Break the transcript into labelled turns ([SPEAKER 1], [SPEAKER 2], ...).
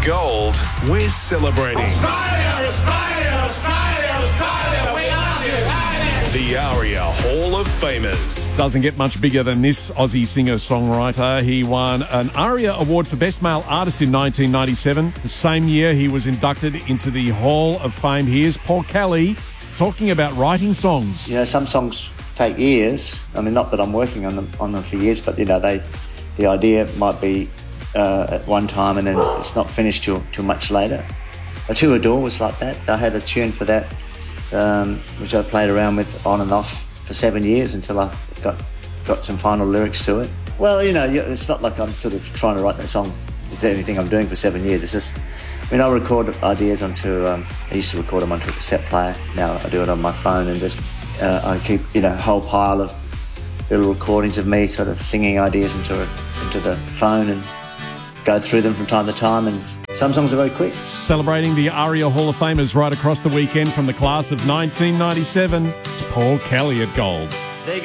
[SPEAKER 1] Gold, we're celebrating.
[SPEAKER 2] Australia, Australia, Australia, Australia, we love you.
[SPEAKER 1] The ARIA Hall of Famers.
[SPEAKER 3] Doesn't get much bigger than this Aussie singer-songwriter. He won an ARIA Award for Best Male Artist in 1997. The same year he was inducted into the Hall of Fame. Here's Paul Kelly talking about writing songs.
[SPEAKER 4] You know, some songs take years. I mean, not that I'm working on them for years, but, you know, the idea might be at one time and then it's not finished till much later. A To Adore was like that. I had a tune for that, which I played around with on and off for 7 years until I got some final lyrics to it. Well, you know, it's not like I'm sort of trying to write that song with everything I'm doing for 7 years. It's just, I mean, I record ideas onto, I used to record them onto a cassette player. Now I do it on my phone and just, I keep, you know, a whole pile of little recordings of me sort of singing ideas into the phone and go through them from time to time, and some songs are very quick.
[SPEAKER 3] Celebrating the ARIA Hall of Famers right across the weekend from the class of 1997, it's Paul Kelly at Gold.